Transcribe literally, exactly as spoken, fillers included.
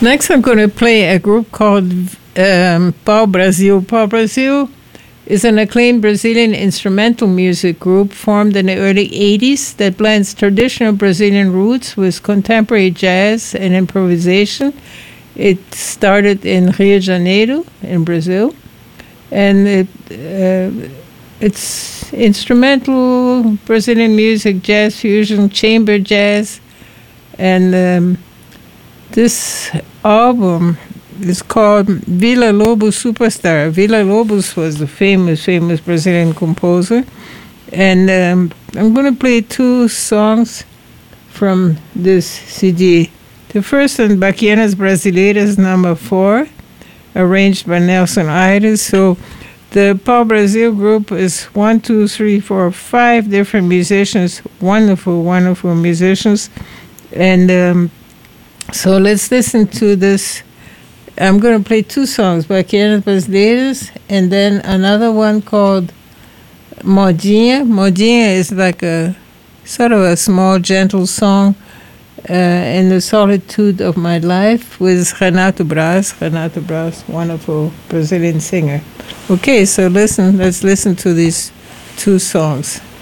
Next, I'm going to play a group called um, Pau Brasil. Pau Brasil is an acclaimed Brazilian instrumental music group formed in the early eighties that blends traditional Brazilian roots with contemporary jazz and improvisation. It started in Rio de Janeiro, in Brazil, and it, uh, it's instrumental Brazilian music, jazz fusion, chamber jazz, and um, this album is called Villa Lobos Superstar. Villa Lobos was the famous, famous Brazilian composer. And um, I'm going to play two songs from this C D. The first one, Baquianas Brasileiras, number four, arranged by Nelson Aires. So the Pau Brasil group is one, two, three, four, five different musicians, wonderful, wonderful musicians. And um, so let's listen to this. I'm going to play two songs, Baquianas Brasileiras, and then another one called Modinha. Modinha is like a sort of a small, gentle song uh, in the solitude of my life with Renato Braz. Renato Braz, wonderful Brazilian singer. Okay, so listen, let's listen to these two songs.